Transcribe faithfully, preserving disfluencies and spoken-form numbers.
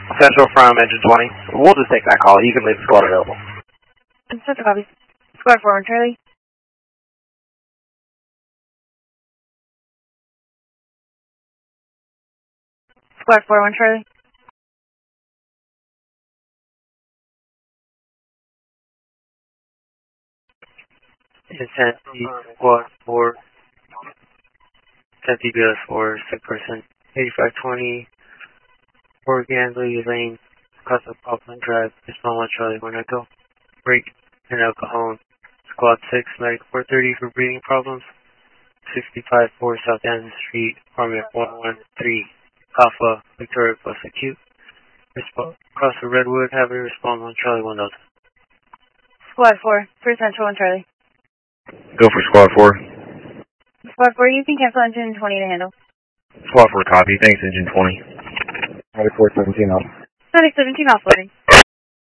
Central from Engine twenty. We'll just take that call. You can leave the squad available. Central copy. Squad four, one Charlie. Squad four, one Charlie. Intensity, squad four, Intensity B S four, sick person, eighty-five twenty, Oregon, Lee Lane, across the Poplar Drive, respond one Charlie, one Echo, break and El Cajon, squad six, medic four thirty for breathing problems, sixty-five four South Anderson Street, Army one one three, Alpha, Victoria plus acute, respond, across the Redwood, have a respond one Charlie, one Delta. Squad four, for Central, one Charlie. Go for Squad four. Squad four, you can cancel Engine twenty to handle. Squad four copy. Thanks, Engine twenty. ninety-four seventeen off. ninety-four seventeen offloading.